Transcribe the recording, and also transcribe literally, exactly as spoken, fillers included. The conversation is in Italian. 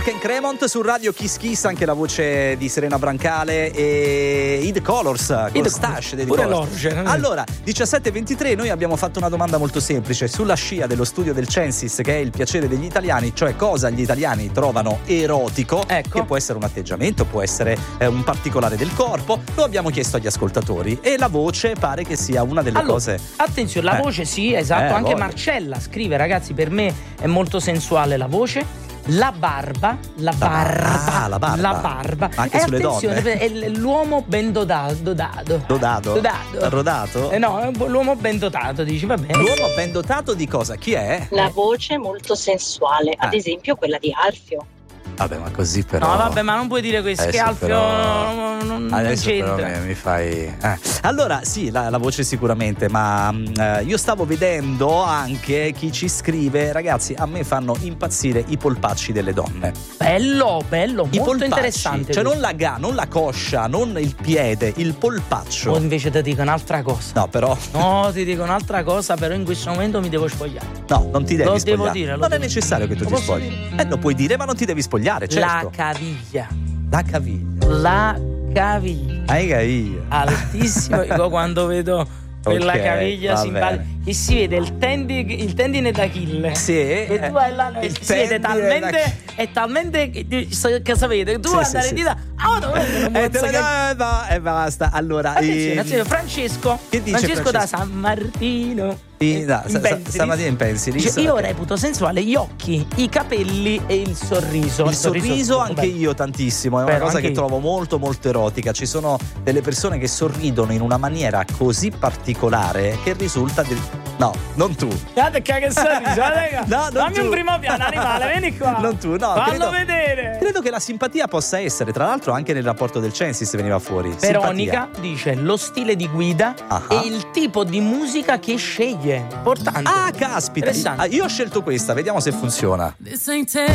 Ken Cremont su Radio Kiss Kiss, anche la voce di Serena Brancale e Id Colors con Stash dei pure Colors. l'orge. Allora, diciassette e ventitré, noi abbiamo fatto una domanda molto semplice sulla scia dello studio del Censis, che è il piacere degli italiani, cioè cosa gli italiani trovano erotico, ecco. Che può essere un atteggiamento, può essere eh, un particolare del corpo. Lo abbiamo chiesto agli ascoltatori e la voce pare che sia una delle allora, cose. Attenzione, la eh. voce sì, esatto, Eh, anche voglio. Marcella scrive: ragazzi, per me è molto sensuale la voce. La barba, la barba, ah, la barba. la barba. Anche e sulle attenzione, donne. è l- l'uomo ben dotato, dotato. Dodato? Dodato. Rodato? Eh no, è l'uomo ben dotato, dici, va bene. L'uomo ben dotato di cosa? Chi è? La voce molto sensuale, ad Ah. esempio quella di Alfio. Vabbè, ma così però. No, vabbè, ma non puoi dire questo, che Adesso Alfio però- non, non Adesso però c'entra. mi, mi fai. Eh. Allora, sì, la, la voce sicuramente, ma mh, eh, io stavo vedendo anche chi ci scrive, ragazzi, a me fanno impazzire i polpacci delle donne. Bello, bello, I molto polpacci, interessante. cioè questo. non la ga, non la coscia, non il piede, il polpaccio. O invece ti dico un'altra cosa. No, però. No, ti dico un'altra cosa, però in questo momento mi devo spogliare. No, non ti devi Lo spogliare. devo dire, lo non devo è necessario dire. che tu Lo ti posso spogli. dire? Eh, lo puoi dire, ma non ti devi spogliare, certo. La caviglia. La caviglia. La caviglia. Hai caviglia. Altissimo. Io quando vedo quella Ok, caviglia va simpatica, bene. che si vede il, tendi, il tendine d'Achille. Sì. E tu hai là, il si vede tendine talmente, è talmente che, che sapete, tu Sì, vuoi sì, andare sì. in dita, ah, dove E te la- no, e basta. Allora, attenzione, eh, attenzione, Francesco Che dice Francesco, da Francesco? San Martino Sì, no, in sa- sa- Pensilis. stamattina in Pensilis, Dice, io ok. reputo sensuale gli occhi, i capelli e il sorriso. il sorriso molto anche bello. io tantissimo, è una Vero, cosa anche che io. trovo molto molto erotica. Ci sono delle persone che sorridono in una maniera così particolare che risulta di... no, non tu. Guarda che sorriso, guarda. No, non Dammi tu. un primo piano, animale, vieni qua. Non tu, no, Fallo credo- vedere. Credo che la simpatia possa essere, tra l'altro anche nel rapporto del Censis veniva fuori. Veronica Simpatia. dice lo stile di guida Ah. e il tipo di musica che sceglie. Importante. Ah, caspita, Interessante. io ho scelto questa, vediamo se funziona. This ain't